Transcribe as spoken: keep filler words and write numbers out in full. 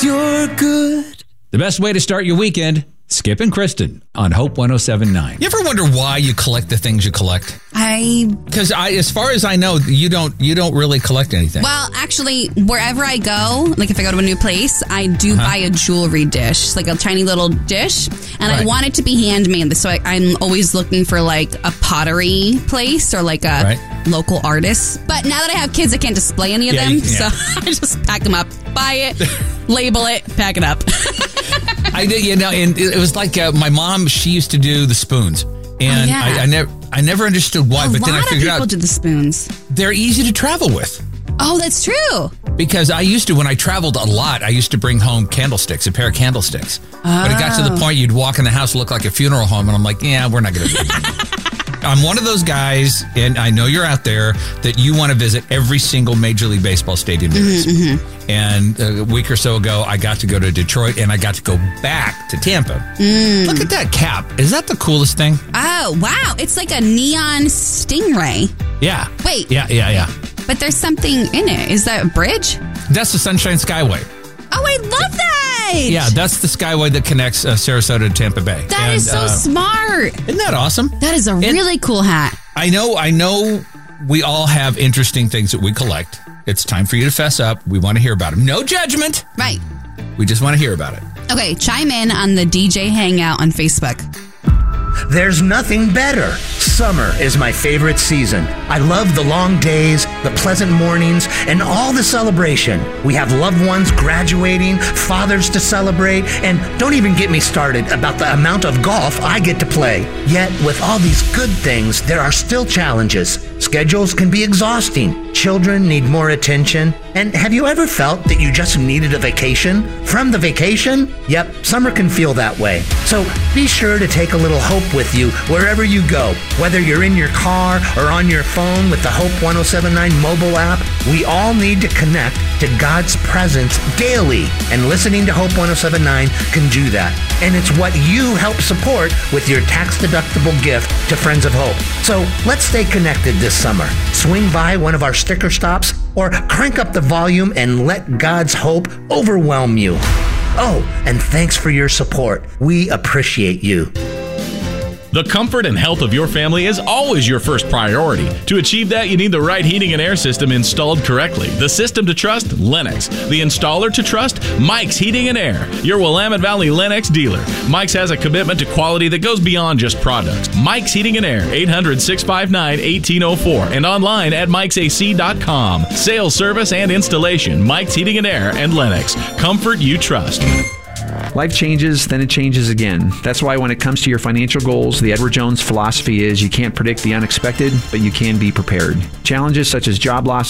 'cause you're good. The best way to start your weekend, Skip and Kristen on Hope one oh seven point nine. You ever wonder why you collect the things you collect? I Because I, as far as I know, you don't you don't really collect anything. well, actually, wherever I go, like if I go to a new place, I do Uh-huh. buy a jewelry dish, it's like a tiny little dish, and I Right. want it to be handmade. So I, I'm always looking for like a pottery place or like a Right. local artist. But now that I have kids, I can't display any of Yeah, them, you- yeah. so I just pack them up, buy it, label it, pack it up. I did, you know, and it was like uh, my mom. She used to do the spoons, and Oh, yeah. I, I never, I never understood why. a but lot then I of figured people out do the spoons. they're easy to travel with. Oh, that's true. Because I used to, when I traveled a lot, I used to bring home candlesticks, a pair of candlesticks. But it got to the Oh. point you'd walk in the house, look like a funeral home, and I'm like, yeah, we're not going to do that. I'm one of those guys, and I know you're out there, that you want to visit every single Major League Baseball stadium there is. Mm-hmm, And a week or so ago, I got to go to Detroit, and I got to go back to Tampa. Mm. Look at that cap. Is that the coolest thing? Oh, wow. It's like a neon stingray. Yeah. Wait. Yeah, yeah, yeah. But there's something in it. Is that a bridge? That's the Sunshine Skyway. Oh, I love that. Yeah, that's the Skyway that connects uh, Sarasota to Tampa Bay. That and, is so uh, smart. Isn't that awesome? That is a really cool hat. I know, I know we all have interesting things that we collect. It's time for you to fess up. We want to hear about them. No judgment. Right. We just want to hear about it. Okay, chime in on the D J Hangout on Facebook. There's nothing better. Summer is my favorite season. I love the long days, the pleasant mornings, and all the celebration. We have loved ones graduating, fathers to celebrate, and don't even get me started about the amount of golf I get to play. Yet, with all these good things, there are still challenges. Schedules can be exhausting. Children need more attention. And have you ever felt that you just needed a vacation? From the vacation? Yep, summer can feel that way. So be sure to take a little hope with you wherever you go. Whether you're in your car or on your phone with the Hope one oh seven point nine mobile app, we all need to connect to God's presence daily. And listening to Hope one oh seven point nine can do that. And it's what you help support with your tax-deductible gift to Friends of Hope. So let's stay connected this summer. Swing by one of our sticker stops or crank up the volume and let God's hope overwhelm you. Oh, and thanks for your support. We appreciate you. The comfort and health of your family is always your first priority. To achieve that, you need the right heating and air system installed correctly. The system to trust, Lennox. The installer to trust, Mike's Heating and Air, your Willamette Valley Lennox dealer. Mike's has a commitment to quality that goes beyond just products. Mike's Heating and Air, eight hundred, six five nine, one eight zero four, and online at mikes a c dot com. Sales, service, and installation, Mike's Heating and Air and Lennox. Comfort you trust. Life changes, then it changes again. That's why when it comes to your financial goals, the Edward Jones philosophy is you can't predict the unexpected, but you can be prepared. Challenges such as job loss,